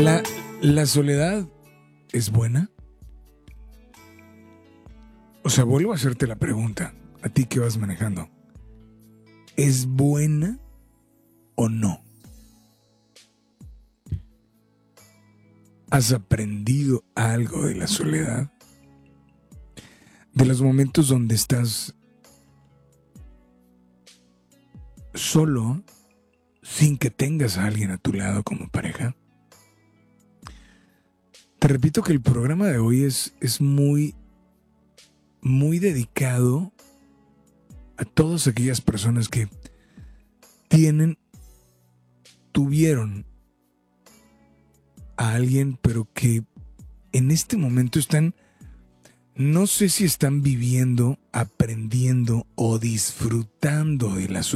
¿La soledad es buena? O sea, vuelvo a hacerte la pregunta, a ti que vas manejando. ¿Es buena o no? ¿Has aprendido algo de la soledad? De los momentos donde estás solo, sin que tengas a alguien a tu lado como pareja. Te repito que el programa de hoy es muy dedicado a todas aquellas personas que tuvieron a alguien, pero que en este momento no sé si están viviendo, aprendiendo o disfrutando de la soledad.